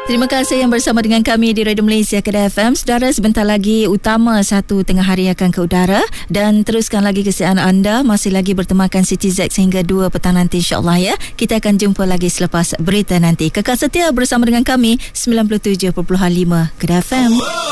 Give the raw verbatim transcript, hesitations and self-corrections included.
Terima kasih yang bersama dengan kami di Radio Malaysia Kedah F M. Saudara, sebentar lagi Utama satu tengah hari akan ke udara, dan teruskan lagi kesihatan anda. Masih lagi bertemakan Siti Z sehingga dua petang nanti, insyaAllah ya. Kita akan jumpa lagi selepas berita nanti. Kekal setia bersama dengan kami sembilan puluh tujuh perpuluhan lima Kedah F M.